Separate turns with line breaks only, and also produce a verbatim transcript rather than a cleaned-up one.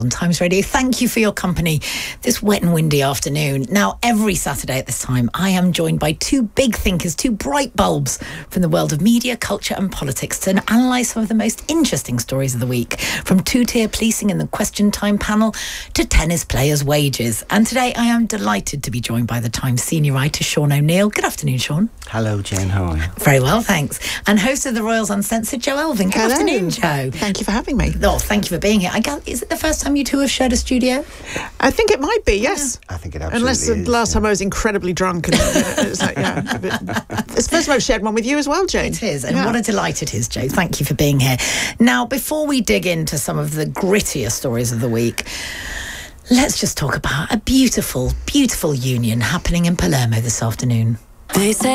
on Times Radio. Thank you for your company this wet and windy afternoon. Now, every Saturday at this time, I am joined by two big thinkers, two bright bulbs from the world of media, culture and politics to analyse some of the most interesting stories of the week, from two-tier policing in the Question Time panel to tennis players' wages. And today I am delighted to be joined by the Times senior writer, Sean O'Neill. Good afternoon, Sean.
Hello, Jane. How are you?
Very well, thanks. And host of the Royals Uncensored, Joe Elvin. Good
Hello.
afternoon, Joe.
Thank you for having me.
Oh, thank you for being here. I guess, is it the first time you two have shared a studio?
I think it might be, yes.
I think it absolutely
Unless the
is,
last
yeah.
time I was incredibly drunk. And, uh, it's like, yeah, a bit- it's the first time I've shared one with you as well, Jane.
It is, and
Yeah.
what a delight it is, Joe. Thank you for being here. Now, before we dig into some of the grittier stories of the week, let's just talk about a beautiful, beautiful union happening in Palermo this afternoon.
They say